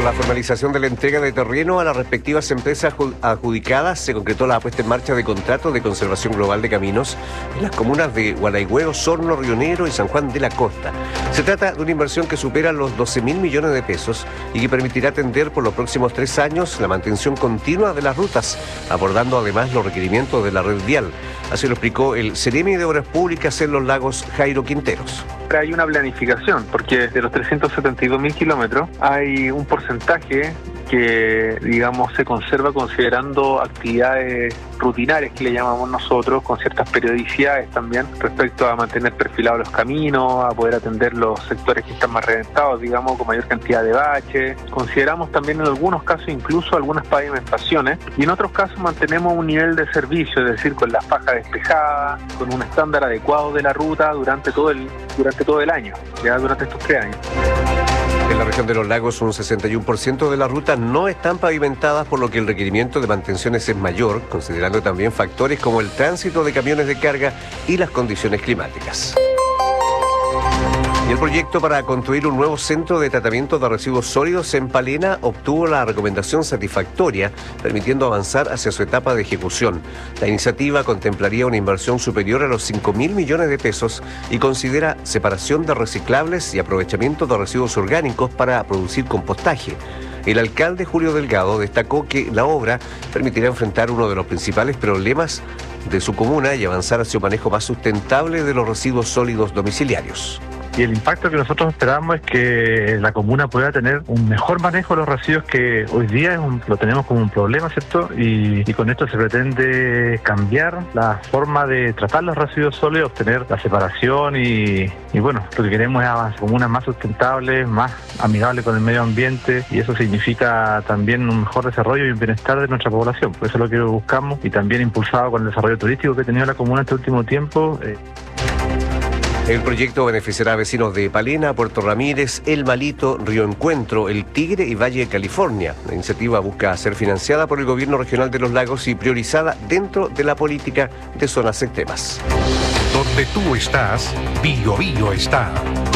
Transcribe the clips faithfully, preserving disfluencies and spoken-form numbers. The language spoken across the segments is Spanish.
Con la formalización de la entrega de terreno a las respectivas empresas adjudicadas, se concretó la puesta en marcha de contratos de conservación global de caminos en las comunas de Gualeguay, Osorno, Río Negro y San Juan de la Costa. Se trata de una inversión que supera los doce mil millones de pesos y que permitirá atender por los próximos tres años la mantención continua de las rutas, abordando además los requerimientos de la red vial. Así lo explicó el Ceremi de Obras Públicas en Los Lagos, Jairo Quinteros. Hay una planificación, porque de los trescientos setenta y dos mil kilómetros hay un porcentaje que, digamos, se conserva considerando actividades rutinarias que le llamamos nosotros, con ciertas periodicidades también, respecto a mantener perfilados los caminos, a poder atender los sectores que están más reventados, digamos, con mayor cantidad de baches. Consideramos también en algunos casos incluso algunas pavimentaciones, y en otros casos mantenemos un nivel de servicio, es decir, con la faja despejada, con un estándar adecuado de la ruta durante todo el, durante todo el año, ya durante estos tres años. En la región de Los Lagos, un sesenta y uno por ciento de las rutas no están pavimentadas, por lo que el requerimiento de mantenciones es mayor, considerando también factores como el tránsito de camiones de carga y las condiciones climáticas. Y el proyecto para construir un nuevo centro de tratamiento de residuos sólidos en Palena obtuvo la recomendación satisfactoria, permitiendo avanzar hacia su etapa de ejecución. La iniciativa contemplaría una inversión superior a los cinco mil millones de pesos y considera separación de reciclables y aprovechamiento de residuos orgánicos para producir compostaje. El alcalde Julio Delgado destacó que la obra permitirá enfrentar uno de los principales problemas de su comuna y avanzar hacia un manejo más sustentable de los residuos sólidos domiciliarios. Y el impacto que nosotros esperamos es que la comuna pueda tener un mejor manejo de los residuos, que hoy día es un, lo tenemos como un problema, ¿cierto? Y, y con esto se pretende cambiar la forma de tratar los residuos sólidos, obtener la separación y, y bueno, lo que queremos es avanzar comunas más sustentables, más amigables con el medio ambiente, y eso significa también un mejor desarrollo y un bienestar de nuestra población. Por eso es lo que buscamos, y también impulsado con el desarrollo turístico que ha tenido la comuna este último tiempo. Eh. El proyecto beneficiará a vecinos de Palena, Puerto Ramírez, El Malito, Río Encuentro, El Tigre y Valle de California. La iniciativa busca ser financiada por el Gobierno Regional de Los Lagos y priorizada dentro de la política de zonas extremas. Donde tú estás, Bío Bío está.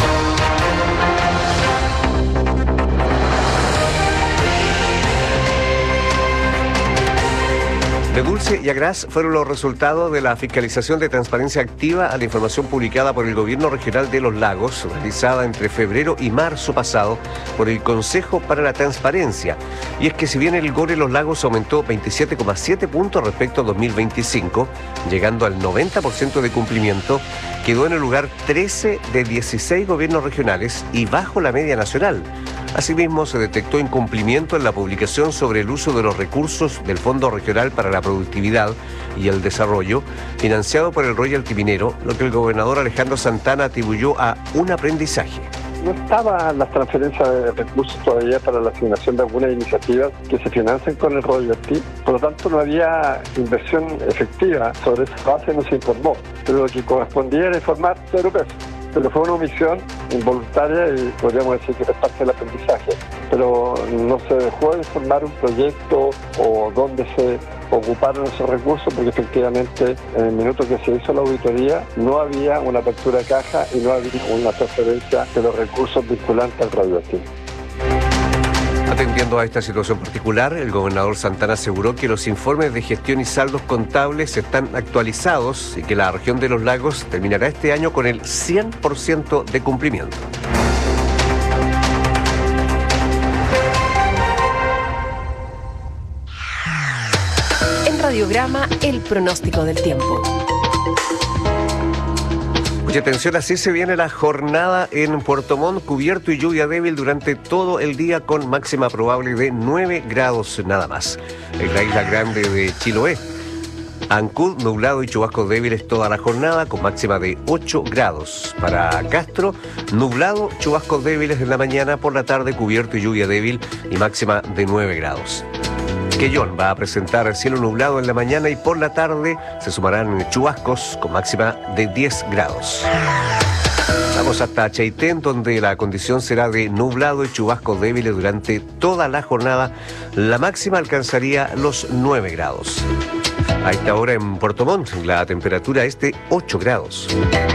De Dulce y Agraz fueron los resultados de la fiscalización de transparencia activa a la información publicada por el Gobierno Regional de Los Lagos, realizada entre febrero y marzo pasado por el Consejo para la Transparencia. Y es que si bien el G O R Los Lagos aumentó veintisiete coma siete puntos respecto a dos mil veinticinco, llegando al noventa por ciento de cumplimiento, quedó en el lugar trece de dieciséis gobiernos regionales y bajo la media nacional. Asimismo, se detectó incumplimiento en la publicación sobre el uso de los recursos del Fondo Regional para la Productividad y el Desarrollo, financiado por el Royalty Minero, lo que el gobernador Alejandro Santana atribuyó a un aprendizaje. No estaban las transferencias de recursos todavía para la asignación de algunas iniciativas que se financian con el royalty, por lo tanto no había inversión efectiva. Sobre esa base no se informó, pero lo que correspondía era informar cero pesos. Pero fue una omisión involuntaria y podríamos decir que es parte del aprendizaje. Pero no se dejó de formar un proyecto o dónde se ocuparon esos recursos, porque efectivamente en el minuto que se hizo la auditoría no había una apertura de caja y no había una transferencia de los recursos vinculantes al royalty. Atendiendo a esta situación particular, el gobernador Santana aseguró que los informes de gestión y saldos contables están actualizados y que la región de Los Lagos terminará este año con el cien por ciento de cumplimiento. En Radiograma, el pronóstico del tiempo. Mucha atención, así se viene la jornada en Puerto Montt, cubierto y lluvia débil durante todo el día con máxima probable de nueve grados nada más. En la isla grande de Chiloé, Ancud, nublado y chubascos débiles toda la jornada con máxima de ocho grados. Para Castro, nublado, chubascos débiles en la mañana, por la tarde cubierto y lluvia débil y máxima de nueve grados. Quellón va a presentar cielo nublado en la mañana y por la tarde se sumarán chubascos con máxima de diez grados. Vamos hasta Chaitén, donde la condición será de nublado y chubascos débiles durante toda la jornada. La máxima alcanzaría los nueve grados. A esta hora en Puerto Montt la temperatura es de ocho grados.